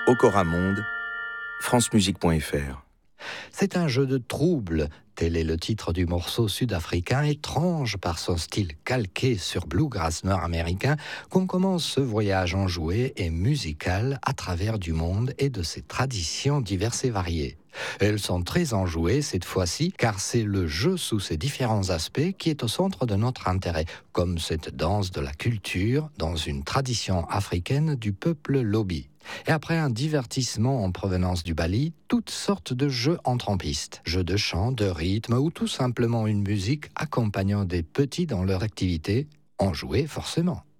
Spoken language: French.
Okora Monde, francemusique.fr. C'est un jeu de trouble, tel est le titre du morceau sud-africain, étrange par son style calqué sur bluegrass nord-américain, qu'on commence ce voyage enjoué et musical à travers du monde et de ses traditions diverses et variées. Elles sont très enjouées cette fois-ci, car c'est le jeu sous ses différents aspects qui est au centre de notre intérêt, comme cette danse de la culture dans une tradition africaine du peuple Lobi. Et après un divertissement en provenance du Bali, toutes sortes de jeux entrent en piste. Jeux de chant, de rythme ou tout simplement une musique accompagnant des petits dans leur activité, enjouée forcément.